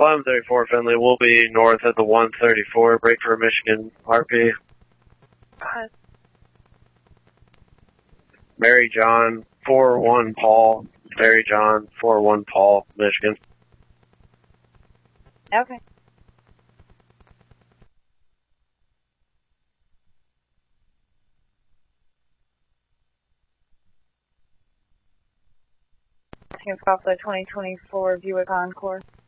1134 Finley, we'll be north at the 134, break for Michigan, RP. Mary John, 41 Paul, Mary John, 41 Paul, Michigan. Okay. Hands off the 2024 Buick Encore.